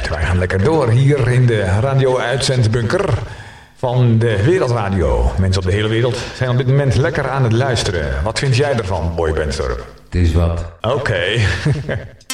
Alright, wij gaan lekker door hier in de radio-uitzendbunker van de Wereldradio. Mensen op de hele wereld zijn op dit moment lekker aan het luisteren. Wat vind jij ervan, Boy Bendstorp? Het is wat. Oké.